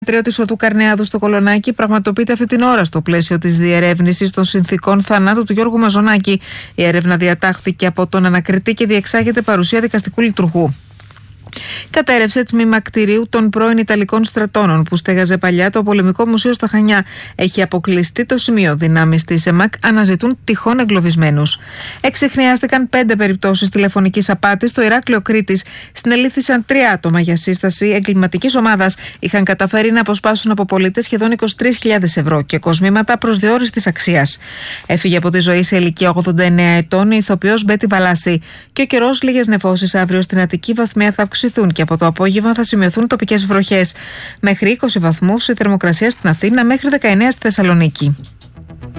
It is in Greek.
Της οδού Καρνεάδου στο Κολονάκι πραγματοποιείται αυτή την ώρα στο πλαίσιο της διερεύνησης των συνθηκών θανάτου του Γιώργου Μαζονάκη. Η έρευνα διατάχθηκε από τον ανακριτή και διεξάγεται παρουσία δικαστικού λειτουργού. Κατέρευσε τμήμα κτηρίου των πρώην Ιταλικών στρατώνων που στέγαζε παλιά το Πολεμικό Μουσείο στα Χανιά. Έχει αποκλειστεί το σημείο. Δυνάμεις της ΕΜΑΚ αναζητούν τυχόν εγκλωβισμένους. Εξιχνιάστηκαν 5 περιπτώσεις τηλεφωνικής απάτης στο Ηράκλειο Κρήτης. Συνελήφθησαν 3 άτομα για σύσταση εγκληματικής ομάδας. Είχαν καταφέρει να αποσπάσουν από πολίτες σχεδόν 23.000 ευρώ και κοσμήματα προσδιορίστης αξίας. Έφυγε από τη ζωή σε ηλικία 89 ετών η ηθοποιός Μπέτη Βαλάση. Και ο καιρός, λίγες νεφώσεις αύριο στην Αττική βαθμία θα αυξηθούν και από το απόγευμα θα σημειωθούν τοπικές βροχές. Μέχρι 20 βαθμούς η θερμοκρασία στην Αθήνα, μέχρι 19 στη Θεσσαλονίκη.